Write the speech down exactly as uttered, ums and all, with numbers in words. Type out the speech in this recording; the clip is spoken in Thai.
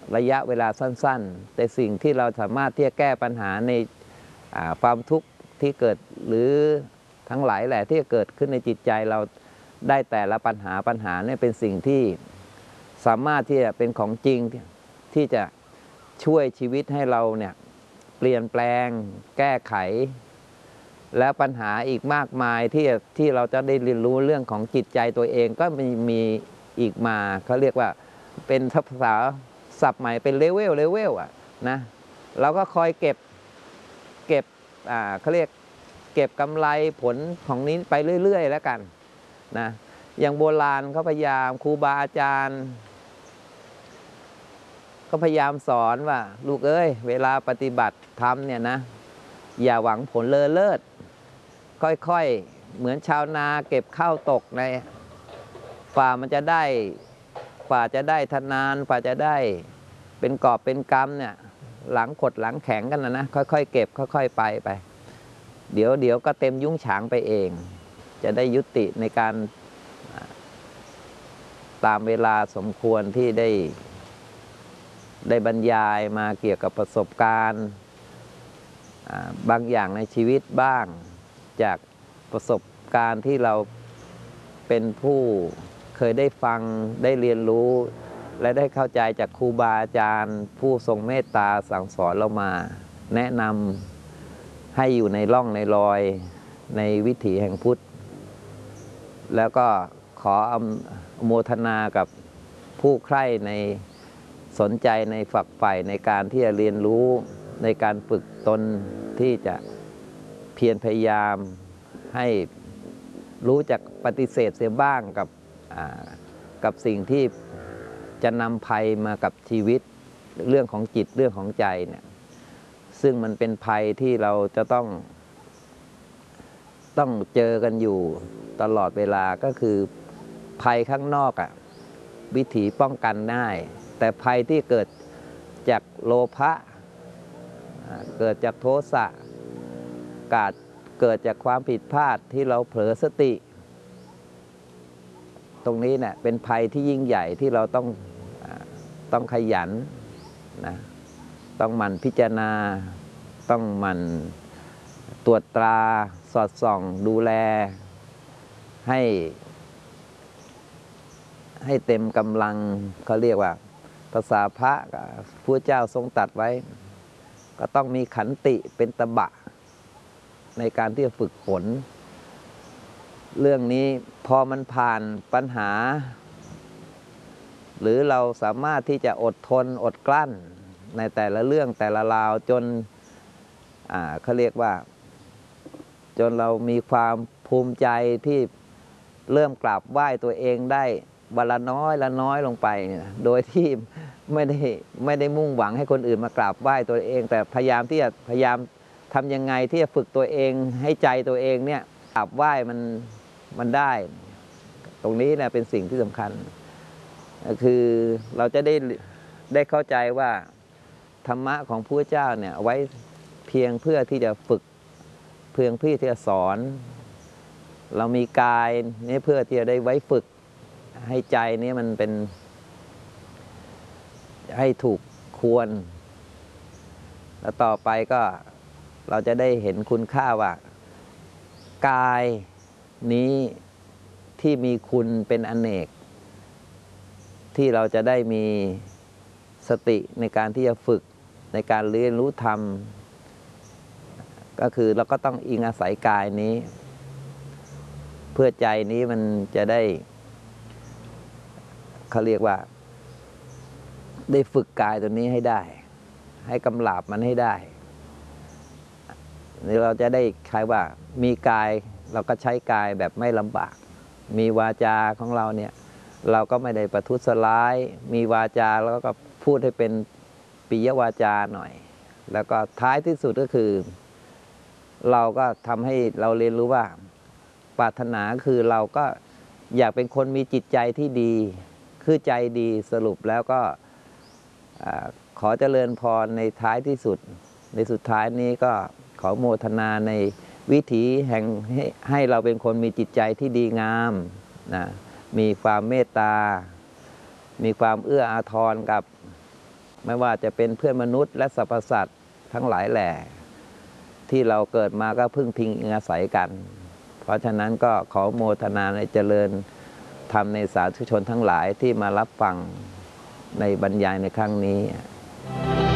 ระยะเวลาสั้นๆแต่สิ่งที่เราสามารถที่จะแก้ปัญหาในความทุกข์ที่เกิดหรือทั้งหลายแหละที่เกิดขึ้นในจิตใจเราได้แต่ละปัญหาปัญหาเนี่ยเป็นสิ่งที่สามารถที่จะเป็นของจริงที่จะช่วยชีวิตให้เราเนี่ยเปลี่ยนแปลงแก้ไขและปัญหาอีกมากมายที่ที่เราจะได้เรียนรู้เรื่องของจิตใจตัวเองก็มีมีอีกมาเขาเรียกว่าเป็นภาษาศัพท์ใหม่เป็นเลเวลเลเวลอ่ะนะเราก็คอยเก็บเก็บอ่าเขาเรียกเก็บกำไรผลของนี้ไปเรื่อยๆแล้วกันนะอย่างโบราณเขาพยายามครูบาอาจารย์ก็พยายามสอนว่าลูกเอ้ยเวลาปฏิบัติธรรมเนี่ยนะอย่าหวังผลเลอเลิศค่อยๆเหมือนชาวนาเก็บข้าวตกในฝ่ามันจะได้ฝ่าจะได้ทนานฝ่าจะได้เป็นกอบเป็นกำเนี่ยหลังขดหลังแข็งกันนะนะค่อยๆเก็บค่อยๆไปไปเดี๋ยวเดี๋ยวก็เต็มยุ้งฉางไปเองจะได้ยุติในการตามเวลาสมควรที่ได้ได้บรรยายมาเกี่ยวกับประสบการณ์บางอย่างในชีวิตบ้างจากประสบการณ์ที่เราเป็นผู้เคยได้ฟังได้เรียนรู้และได้เข้าใจจากครูบาอาจารย์ผู้ทรงเมตตาสั่งสอนเรามาแนะนำให้อยู่ในร่องในรอยในวิถีแห่งพุทธแล้วก็ขออโมทนากับผู้ใคร่ในสนใจในฝักใฝ่ในการที่จะเรียนรู้ในการฝึกตนที่จะเพียรพยายามให้รู้จักปฏิเสธเสียบ้างกับกับสิ่งที่จะนำภัยมากับชีวิตเรื่องของจิตเรื่องของใจเนี่ยซึ่งมันเป็นภัยที่เราจะต้องต้องเจอกันอยู่ตลอดเวลาก็คือภัยข้างนอกอ่ะวิธีป้องกันได้แต่ภัยที่เกิดจากโลภะเกิดจากโทสะกาดเกิดจากความผิดพลาดที่เราเผลอสติตรงนี้เนี่ยเป็นภัยที่ยิ่งใหญ่ที่เราต้องต้องขยันนะต้องหมั่นพิจารณาต้องหมั่นตรวจตราสอดส่องดูแลให้ให้เต็มกำลังเขาเรียกว่าภาษาพระพระเจ้าทรงตรัสไว้ก็ต้องมีขันติเป็นตบะในการที่จะฝึกฝนเรื่องนี้พอมันผ่านปัญหาหรือเราสามารถที่จะอดทนอดกลั้นในแต่ละเรื่องแต่ละราวจนอ่าเขาเรียกว่าจนเรามีความภูมิใจที่เริ่มกราบไหว้ตัวเองได้วันละน้อยละน้อยลงไปโดยที่ไม่ได้ไม่ได้มุ่งหวังให้คนอื่นมากราบไหว้ตัวเองแต่พยายามที่จะพยายามทำยังไงที่จะฝึกตัวเองให้ใจตัวเองเนี่ยกราบไหว้มันมันได้ตรงนี้เนี่ยเป็นสิ่งที่สำคัญคือเราจะได้ได้เข้าใจว่าธรรมะของพระเจ้าเนี่ยไว้เพียงเพื่อที่จะฝึกเพียงเพื่อที่จะสอนเรามีกายนี่เพื่อที่จะได้ไว้ฝึกให้ใจนี้มันเป็นให้ถูกควรแล้วต่อไปก็เราจะได้เห็นคุณค่าว่ากายนี้ที่มีคุณเป็นอเนกที่เราจะได้มีสติในการที่จะฝึกในการเรียนรู้ธรรมก็คือเราก็ต้องอิงอาศัยกายนี้เพื่อใจนี้มันจะได้เขาเรียกว่าได้ฝึกกายตัวนี้ให้ได้ให้กำราบมันให้ได้นี่เราจะได้ใครว่ามีกายเราก็ใช้กายแบบไม่ลำบากมีวาจาของเราเนี่ยเราก็ไม่ได้ประทุษร้ายมีวาจาแล้วก็พูดให้เป็นปิยวาจาหน่อยแล้วก็ท้ายที่สุดก็คือเราก็ทำให้เราเรียนรู้ว่าปรารถนาคือเราก็อยากเป็นคนมีจิตใจที่ดีคือใจดีสรุปแล้วก็ขอเจริญพรในท้ายที่สุดในสุดท้ายนี้ก็ขอโมทนาในวิถีแห่งให้เราเป็นคนมีจิตใจที่ดีงามนะมีความเมตตามีความเอื้ออาทรกับไม่ว่าจะเป็นเพื่อนมนุษย์และสรรพสัตว์ทั้งหลายแหล่ที่เราเกิดมาก็พึ่งพิงอาศัยกัน เพราะฉะนั้นก็ขอโมทนาในเจริญธรรมในสาธุชนทั้งหลายที่มารับฟังในบรรยายในครั้งนี้